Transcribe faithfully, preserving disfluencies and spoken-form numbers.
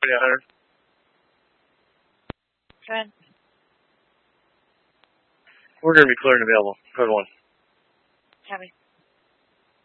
one hundred. Go ahead. We're going to be clear and available. Code one. Copy.